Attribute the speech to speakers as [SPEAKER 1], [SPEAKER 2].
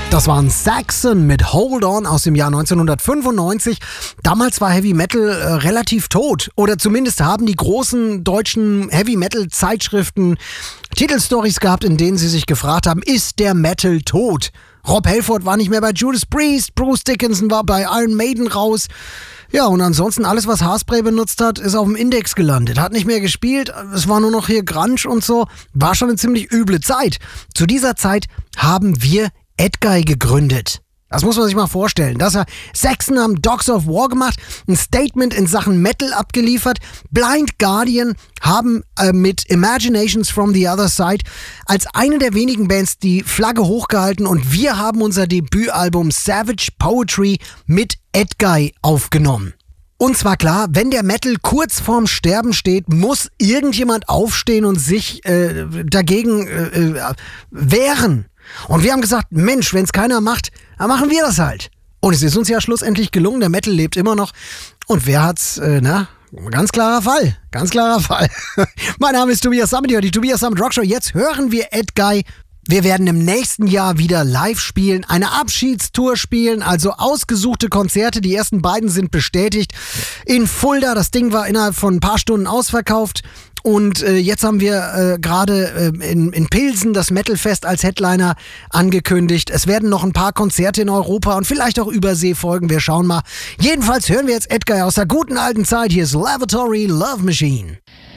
[SPEAKER 1] Das waren Saxon mit Hold On aus dem Jahr 1995. Damals war Heavy Metal relativ tot. Oder zumindest haben die großen deutschen Heavy Metal Zeitschriften Titelstories gehabt, in denen sie sich gefragt haben, ist der Metal tot? Rob Halford war nicht mehr bei Judas Priest, Bruce Dickinson war bei Iron Maiden raus. Ja, und ansonsten alles, was Haarspray benutzt hat, ist auf dem Index gelandet. Hat nicht mehr gespielt, es war nur noch hier Grunge und so. War schon eine ziemlich üble Zeit. Zu dieser Zeit haben wir Edguy gegründet. Das muss man sich mal vorstellen. Saxon haben Dogs of War gemacht, ein Statement in Sachen Metal abgeliefert. Blind Guardian haben mit Imaginations from the Other Side als eine der wenigen Bands die Flagge hochgehalten und wir haben unser Debütalbum Savage Poetry mit Edguy aufgenommen. Uns war klar, wenn der Metal kurz vorm Sterben steht, muss irgendjemand aufstehen und sich dagegen wehren. Und wir haben gesagt, Mensch, wenn es keiner macht, dann machen wir das halt. Und es ist uns ja schlussendlich gelungen, der Metal lebt immer noch. Und wer hat's, ganz klarer Fall. Ganz klarer Fall. Mein Name ist Tobias Sammet, die Tobias Sammet Rockshow. Jetzt hören wir Edguy. Wir werden im nächsten Jahr wieder live spielen, eine Abschiedstour spielen, also ausgesuchte Konzerte. Die ersten beiden sind bestätigt. In Fulda, das Ding war innerhalb von ein paar Stunden ausverkauft. Und jetzt haben wir gerade in Pilsen das Metalfest als Headliner angekündigt. Es werden noch ein paar Konzerte in Europa und vielleicht auch Übersee folgen. Wir schauen mal. Jedenfalls hören wir jetzt Edguy aus der guten alten Zeit. Hier ist Lavatory Love Machine.